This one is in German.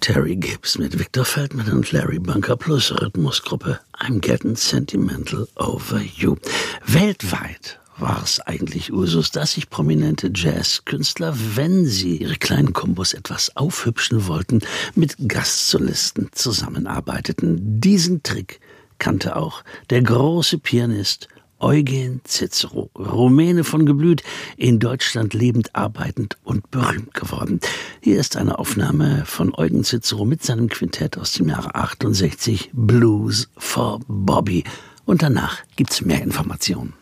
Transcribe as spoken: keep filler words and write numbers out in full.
Terry Gibbs mit Victor Feldman und Larry Bunker plus Rhythmusgruppe I'm Getting Sentimental Over You. Weltweit war es eigentlich Usus, dass sich prominente Jazzkünstler, wenn sie ihre kleinen Kombos etwas aufhübschen wollten, mit Gastsolisten zusammenarbeiteten. Diesen Trick kannte auch der große Pianist Eugen Cicero, Rumäne von Geblüt, in Deutschland lebend, arbeitend und berühmt geworden. Hier ist eine Aufnahme von Eugen Cicero mit seinem Quintett aus dem Jahre achtundsechzig, Blues for Bobby. Und danach gibt's mehr Informationen.